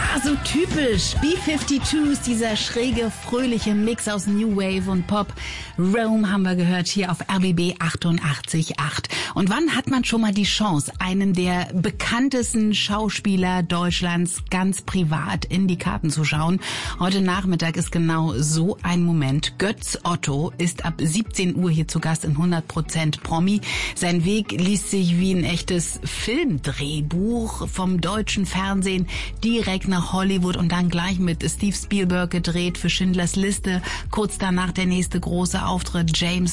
so typisch. B-52s, dieser schräge, fröhliche Mix aus New Wave und Pop. Rome haben wir gehört hier auf RBB 88.8. Und wann hat man schon mal die Chance, einen der bekanntesten Schauspieler Deutschlands ganz privat in die Karten zu schauen? Heute Nachmittag ist genau so ein Moment. Götz Otto ist ab 17 Uhr hier zu Gast in 100% Promi. Sein Weg liest sich wie ein echtes Filmdrehbuch vom deutschen Fernsehen direkt nach Hollywood und dann gleich mit Steve Spielberg gedreht für Schindlers Liste. Kurz danach der nächste große Auftritt, James